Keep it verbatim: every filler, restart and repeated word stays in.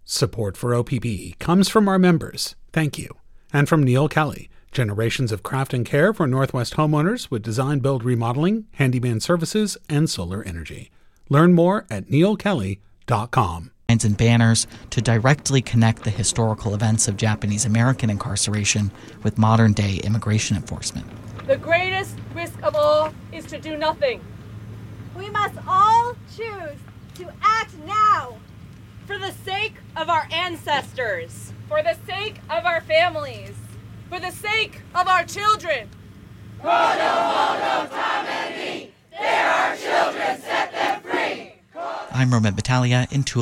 Support for O P B comes from our members. Thank you. And from Neil Kelly, generations of craft and care for Northwest homeowners with design, build, remodeling, handyman services, and solar energy. Learn more at neil kelly dot com. And banners to directly connect the historical events of Japanese American incarceration with modern-day immigration enforcement. The greatest risk of all is to do nothing. We must all choose to act now. For the sake of our ancestors. For the sake of our families. For the sake of our children. For the hold of Tom and me, there are children, set them free. I'm Romet Battaglia in Tula.